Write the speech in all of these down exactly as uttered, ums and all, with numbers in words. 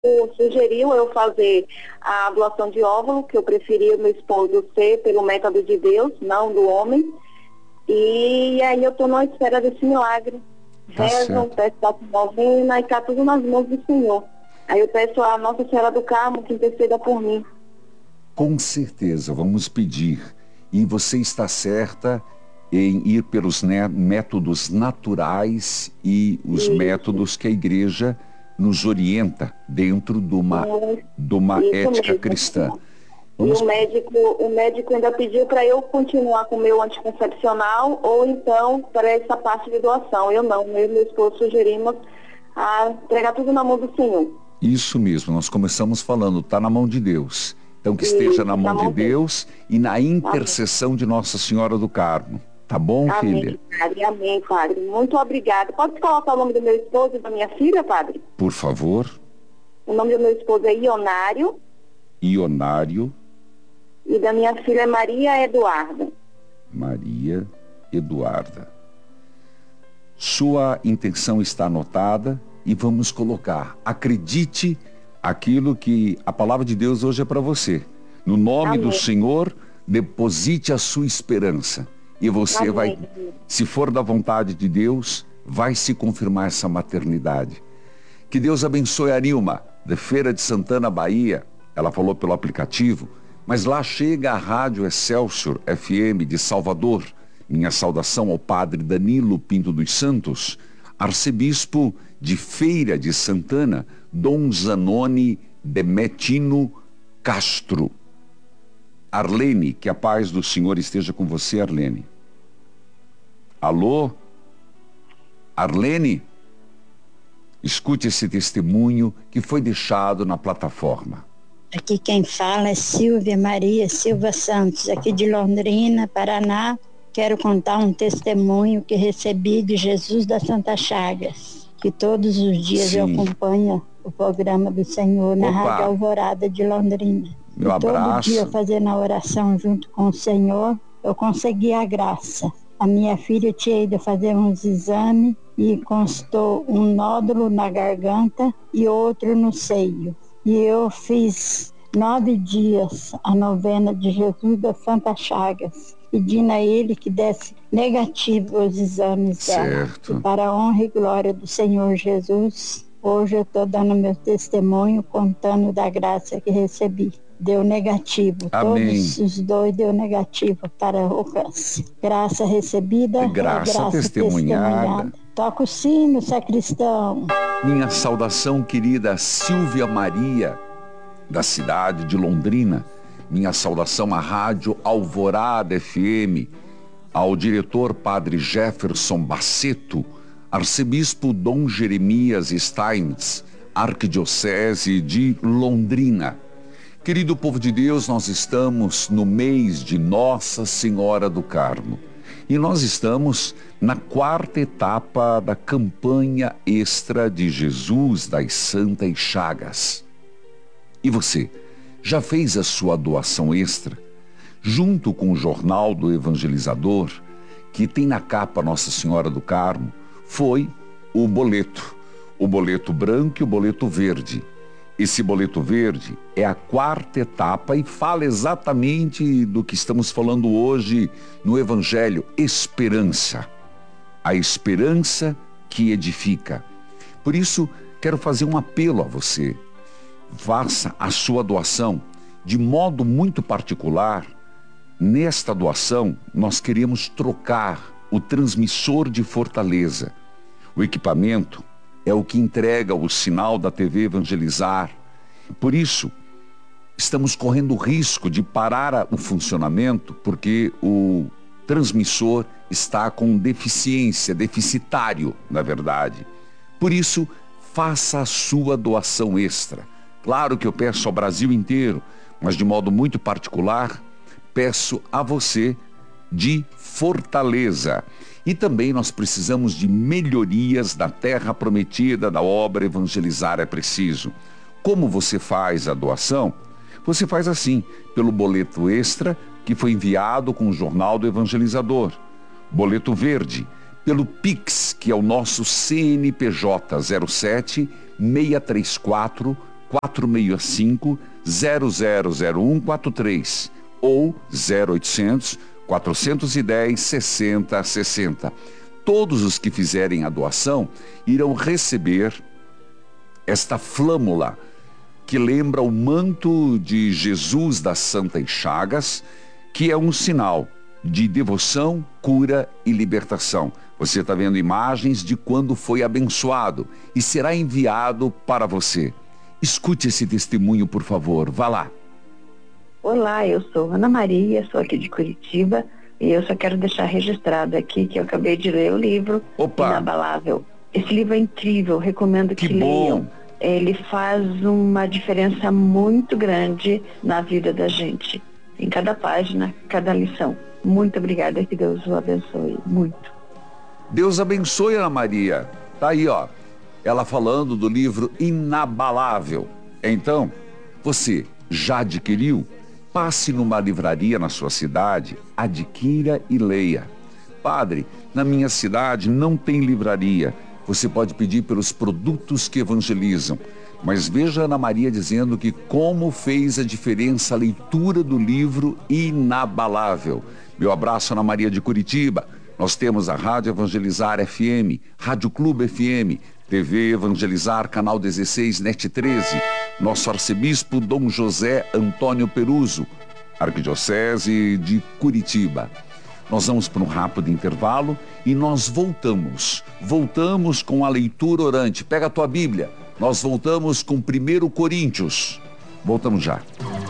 sugeriu eu fazer a doação de óvulo, que eu preferia o meu esposo ser pelo método de Deus, não do homem. E aí eu estou na espera desse milagre. Tá Rezam, certo. peço a novena e está tudo nas mãos do Senhor. Aí eu peço a Nossa Senhora do Carmo que interceda por mim. Com certeza, vamos pedir. E você está certa em ir pelos né, métodos naturais e os Isso. métodos que a igreja nos orienta dentro de uma, de uma Isso ética mesmo. cristã. E Vamos... o médico, o médico ainda pediu para eu continuar com o meu anticoncepcional ou então para essa parte de doação. Eu não, eu e meu esposo sugerimos a entregar tudo na mão do Senhor. Isso mesmo, nós começamos falando, está na mão de Deus. Então que esteja Isso, na mão na de mão dele. Deus e na intercessão de Nossa Senhora do Carmo. Tá bom, Amém, filha? padre, amém, padre. Muito obrigada. Pode colocar o nome do meu esposo e da minha filha, padre? Por favor. O nome do meu esposo é Ionário. Ionário. E da minha filha é Maria Eduarda. Maria Eduarda. Sua intenção está anotada e vamos colocar. Acredite aquilo que a palavra de Deus hoje é para você. No nome Amém. do Senhor, deposite a sua esperança. E você Amém. vai, se for da vontade de Deus, vai se confirmar essa maternidade. Que Deus abençoe a Nilma, de Feira de Santana, Bahia. Ela falou pelo aplicativo, mas lá chega a Rádio Excelsior F M de Salvador. Minha saudação ao padre Danilo Pinto dos Santos, arcebispo de Feira de Santana, Dom Zanoni Demetino Castro. Arlene, que a paz do Senhor esteja com você, Arlene. Alô? Arlene? Escute esse testemunho que foi deixado na plataforma. Aqui quem fala é Silvia Maria Silva Santos, aqui de Londrina, Paraná. Quero contar um testemunho que recebi de Jesus da Santa Chagas, que todos os dias Sim. eu acompanho o programa do Senhor na Opa. Rádio Alvorada de Londrina. Meu e todo abraço. dia fazendo a oração junto com o Senhor, eu consegui a graça. A minha filha tinha ido fazer uns exames e constou um nódulo na garganta e outro no seio. E eu fiz nove dias a novena de Jesus da Santa Chagas, pedindo a ele que desse negativo os exames Certo. dela. E para a honra e glória do Senhor Jesus, hoje eu estou dando meu testemunho, contando da graça que recebi. Deu negativo. Amém. Todos os dois deu negativo para o câncer. Graça recebida, Graça é graça testemunhada. testemunhada. Toca o sino, sacristão. Minha saudação, querida Silvia Maria, da cidade de Londrina. Minha saudação à Rádio Alvorada F M, ao diretor Padre Jefferson Baceto, arcebispo Dom Jeremias Steins, arquidiocese de Londrina. Querido povo de Deus, nós estamos no mês de Nossa Senhora do Carmo. E nós estamos na quarta etapa da campanha extra de Jesus das Santas Chagas. E você, já fez a sua doação extra? Junto com o Jornal do Evangelizador, que tem na capa Nossa Senhora do Carmo, foi o boleto. O boleto branco e o boleto verde. Esse boleto verde é a quarta etapa e fala exatamente do que estamos falando hoje no Evangelho, esperança. A esperança que edifica. Por isso, quero fazer um apelo a você. Faça a sua doação de modo muito particular. Nesta doação, nós queremos trocar o transmissor de Fortaleza. O equipamento é o que entrega o sinal da T V Evangelizar. Por isso, estamos correndo o risco de parar o funcionamento porque o transmissor está com deficiência, deficitário, na verdade. Por isso, faça a sua doação extra. Claro que eu peço ao Brasil inteiro, mas de modo muito particular, peço a você de Fortaleza. E também nós precisamos de melhorias da terra prometida, da obra Evangelizar é Preciso. Como você faz a doação? Você faz assim, pelo boleto extra que foi enviado com o Jornal do Evangelizador. Boleto verde, pelo Pix, que é o nosso C N P J zero sete, seis três quatro, quatro seis cinco, zero zero zero um quatro três ou zero oitocentos, quatrocentos e dez, sessenta sessenta. Todos os que fizerem a doação irão receber esta flâmula que lembra o manto de Jesus das Santas Chagas, que é um sinal de devoção, cura e libertação. Você está vendo imagens de quando foi abençoado e será enviado para você. Escute esse testemunho, por favor. Vá lá. Olá, eu sou Ana Maria, sou aqui de Curitiba e eu só quero deixar registrado aqui que eu acabei de ler o livro Opa. Inabalável. Esse livro é incrível, recomendo que, que leiam. Bom. Ele faz uma diferença muito grande na vida da gente, em cada página, cada lição. Muito obrigada, que Deus o abençoe muito. Deus abençoe, Ana Maria. Tá aí, ó. Ela falando do livro Inabalável. Então, você já adquiriu? Passe numa livraria na sua cidade, adquira e leia. Padre, na minha cidade não tem livraria. Você pode pedir pelos produtos que evangelizam. Mas veja a Ana Maria dizendo que como fez a diferença a leitura do livro Inabalável. Meu abraço, Ana Maria de Curitiba. Nós temos a Rádio Evangelizar F M, Rádio Clube F M, T V Evangelizar, Canal dezesseis, Net treze, nosso arcebispo Dom José Antônio Peruso, Arquidiocese de Curitiba. Nós vamos para um rápido intervalo e nós voltamos. Voltamos com a leitura orante. Pega a tua Bíblia. Nós voltamos com primeiro Coríntios. Voltamos já.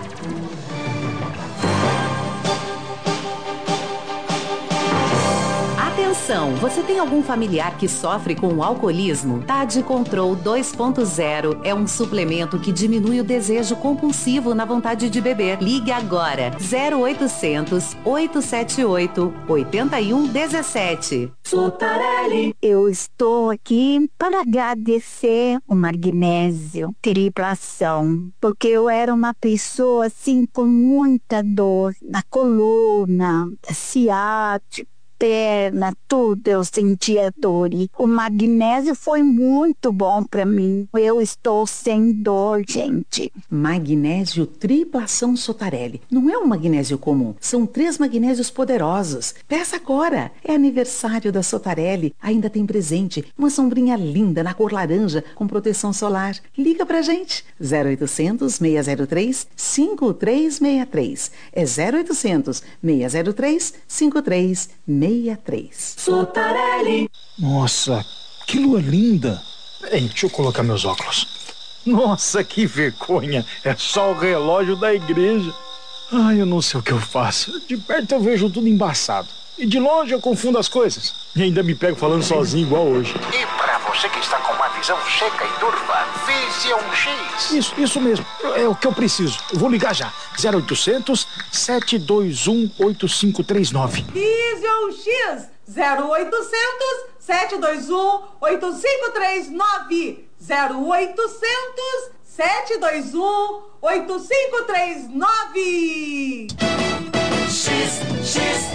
Atenção, você tem algum familiar que sofre com o alcoolismo? Tade Control dois ponto zero é um suplemento que diminui o desejo compulsivo na vontade de beber. Ligue agora, zero oitocentos, oitocentos e setenta e oito, oitenta e um dezessete. Sotarelli. Eu estou aqui para agradecer o magnésio triplação, porque eu era uma pessoa assim com muita dor na coluna, ciática, perna, tudo eu sentia dor. E o magnésio foi muito bom para mim. Eu estou sem dor, gente. Magnésio triplação Sotarelli. Não é um magnésio comum. São três magnésios poderosos. Peça agora. É aniversário da Sotarelli. Ainda tem presente. Uma sombrinha linda na cor laranja com proteção solar. Liga pra gente. zero oitocentos, seis zero três, cinco três seis três. É zero oitocentos, seis zero três, cinco três seis três. Sotarelli. Nossa, que lua linda. Ei, deixa eu colocar meus óculos. Nossa, que vergonha. É só o relógio da igreja. Ai, eu não sei o que eu faço. De perto eu vejo tudo embaçado. E de longe eu confundo as coisas. E ainda me pego falando sozinho igual hoje. E pra você que está com uma visão seca e turva, Vision X. Isso, isso mesmo. É o que eu preciso. Eu vou ligar já. zero oitocentos, sete dois um, oito cinco três nove. Vision X. zero oitocentos, sete dois um, oito cinco três nove. zero oitocentos, sete dois um, oito cinco três nove. X, X,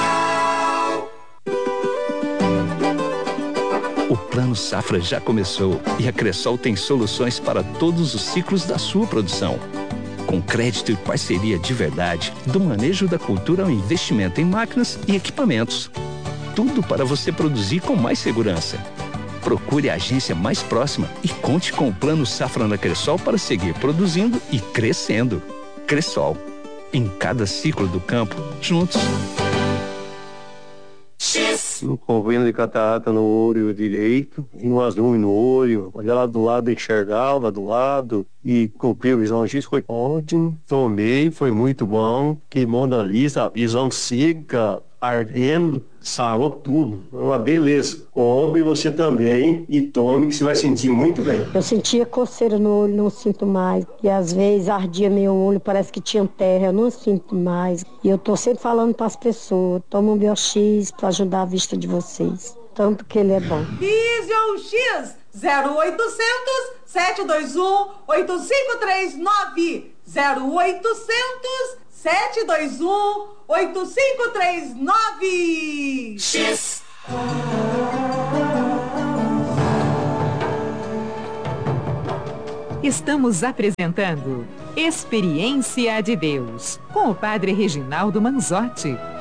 O Plano Safra já começou e a Cressol tem soluções para todos os ciclos da sua produção. Com crédito e parceria de verdade, do manejo da cultura ao investimento em máquinas e equipamentos. Tudo para você produzir com mais segurança. Procure a agência mais próxima e conte com o Plano Safra na Cressol para seguir produzindo e crescendo. Cressol. Em cada ciclo do campo, juntos. Um problema de catarata no olho direito, um azul no olho, olhar lá do lado, enxergar lá do lado e cumprir a visão X. Foi ótimo, tomei, foi muito bom, queimou na lista, visão seca, ardendo, sarou tudo, uma beleza. Compre você também e tome, que você vai sentir muito bem. Eu sentia coceira no olho, não sinto mais. E às vezes ardia meu olho, parece que tinha terra, eu não sinto mais. E eu tô sempre falando para as pessoas, toma um Biox para ajudar a vista de vocês. Tanto que ele é bom. Vision X, zero oitocentos, sete dois um, oito cinco três nove. zero oitocentos, sete dois um, oito cinco três nove. X. Estamos apresentando Experiência de Deus, com o Padre Reginaldo Manzotti.